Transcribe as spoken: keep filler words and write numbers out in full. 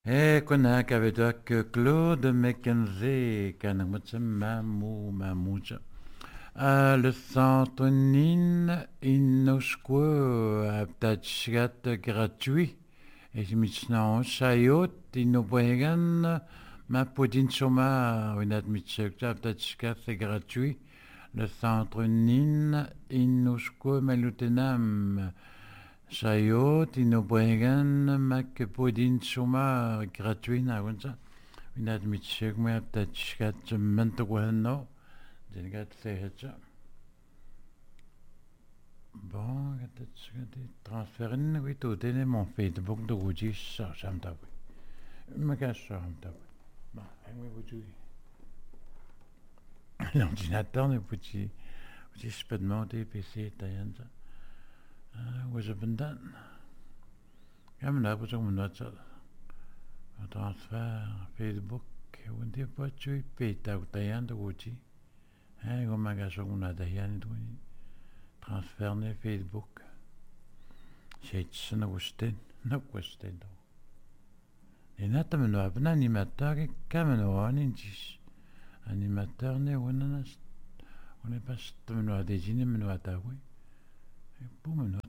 Eh, kona kavedak Claude Mackenzie, kanamutsa mamu mamuja. Ah, le centre nin inoshko aptachgat gratuit. Et je me suis dit, chayot, inoboegan, ma podin choma, une admission, aptachgat c'est gratuit. Le centre nin inoshko malutenam. Chayot, inoboegan, ma podin choma gratuit, na gonza. Une admission, ma aptachgat, mentoguano. Den gaat zeggen, bon, dat is die transferen, we doen dit in mijn Facebook, de goedje is zo, samen dat we. Maar ga zo, samen dat we. Maar, en we moeten l'ordinateur, ne peut je, je peux demander P C, d'ailleurs, ça. Où est-ce que dan? Ja, maar daar was ook een nood, transfer, Facebook, hoe die pas tu payes, d'ailleurs, de goedje. Hein, comme magasin on a d'ailleurs ni transfert ne Facebook. C'est ça n'a pas n'a pas été. Et n'a pas mené un animateur qui comme nous on est animateur ne on a on est pas mené à des dîners mené à taoué. Et pour mené